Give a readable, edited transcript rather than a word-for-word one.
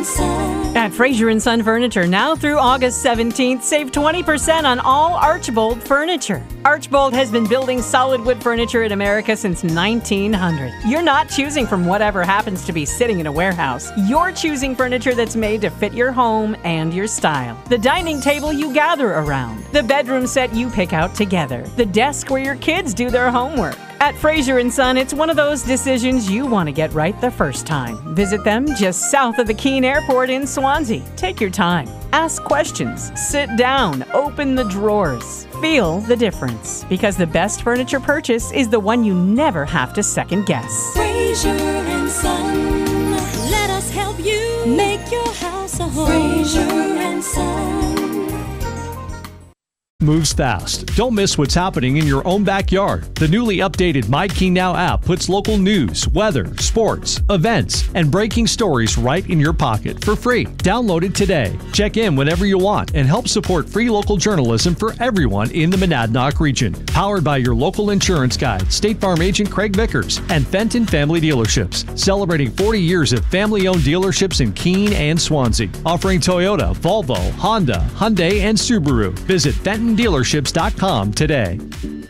and Son. At Fraser & Son Furniture, now through August 17th, save 20% on all Archbold furniture. Archbold has been building solid wood furniture in America since 1900. You're not choosing from whatever happens to be sitting in a warehouse. You're choosing furniture that's made to fit your home and your style. The dining table you gather around. The bedroom set you pick out together. The desk where your kids do their homework. At Fraser & Son, it's one of those decisions you want to get right the first time. Visit them just south of the Keene Airport in Swansea. Take your time. Ask questions. Sit down. Open the drawers. Feel the difference. Because the best furniture purchase is the one you never have to second guess. Fraser and Son. Let us help you make your house a home. Fraser and Son. Moves fast. Don't miss what's happening in your own backyard. The newly updated My Keene Now app puts local news, weather, sports, events, and breaking stories right in your pocket for free. Download it today. Check in whenever you want and help support free local journalism for everyone in the Monadnock region. Powered by your local insurance guide, State Farm agent Craig Vickers, and Fenton Family Dealerships. Celebrating 40 years of family-owned dealerships in Keene and Swansea. Offering Toyota, Volvo, Honda, Hyundai, and Subaru. Visit FentonDealerships.com today.